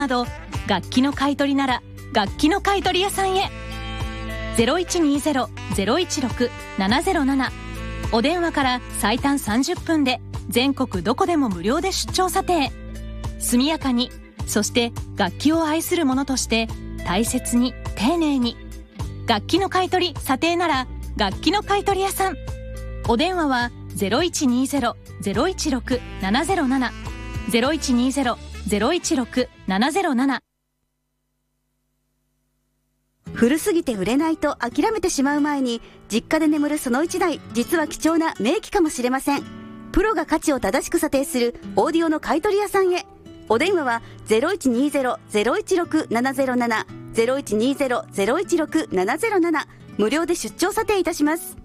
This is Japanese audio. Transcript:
など楽器の買い取りなら楽器の買い取り屋さんへ。 0120-016-707 お電話から最短30分で全国どこでも無料で出張査定。速やかに、そして楽器を愛する者として大切に丁寧に。楽器の買い取り査定なら楽器の買い取り屋さん。お電話は 0120-016-707 0120-016-707。 古すぎて売れないと諦めてしまう前に、実家で眠るその一台、実は貴重な名機かもしれません。プロが価値を正しく査定するオーディオの買い取り屋さんへ。お電話は 0120-016-707 0120-016-707 無料で出張査定いたします。